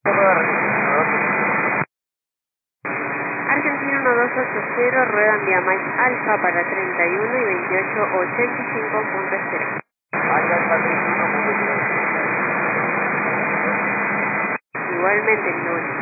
Argentina 1280, rueda en vía Mike Alfa para 31 y 28, 85.0. Igualmente, 90.